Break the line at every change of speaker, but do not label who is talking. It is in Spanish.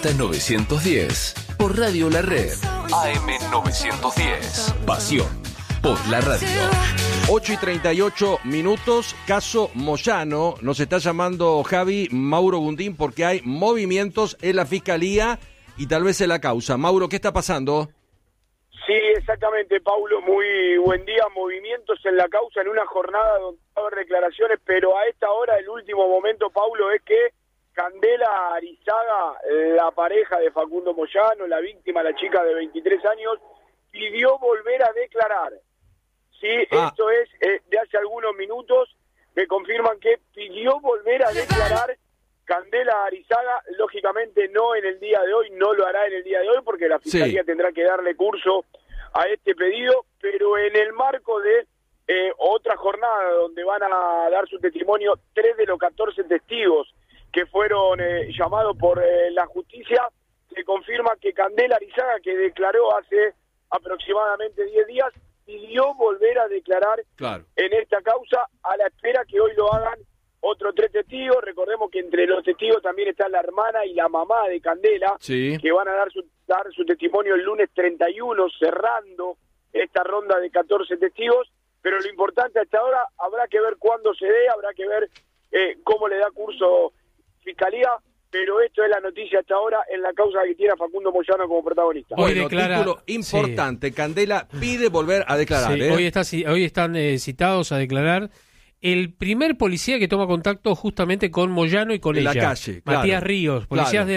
hasta 910 por Radio La Red. AM 910. Pasión por la radio.
8:38, caso Moyano. Nos está llamando Javi, Mauro Gundín, porque hay movimientos en la fiscalía y tal vez en la causa. Mauro, ¿qué está pasando?
Sí, exactamente, Paulo, muy buen día. Movimientos en la causa en una jornada donde va a haber declaraciones, pero a esta hora el último momento, Paulo, es que Candela Arizaga, la pareja de Facundo Moyano, la víctima, la chica de 23 años, pidió volver a declarar. Sí, esto es de hace algunos minutos, me confirman que pidió volver a declarar Candela Arizaga, lógicamente no en el día de hoy, no lo hará en el día de hoy porque la Fiscalía tendrá que darle curso a este pedido, pero en el marco de otra jornada donde van a dar su testimonio 3 de los 14 testigos que fueron llamados por la justicia, se confirma que Candela Arizaga, que declaró hace aproximadamente 10 días, pidió volver a declarar en esta causa a la espera que hoy lo hagan otros 3 testigos. Recordemos que entre los testigos también está la hermana y la mamá de Candela, que van a dar su testimonio el lunes 31, cerrando esta ronda de 14 testigos, pero lo importante hasta ahora, habrá que ver cuándo se dé, habrá que ver cómo le da curso Fiscalía, pero esto es la noticia hasta ahora en la causa que tiene a Facundo Moyano como protagonista.
Bueno, título importante, Candela pide volver a declarar.
Hoy están citados a declarar el primer policía que toma contacto justamente con Moyano y con ella.
En la calle,
Matías Ríos, policías de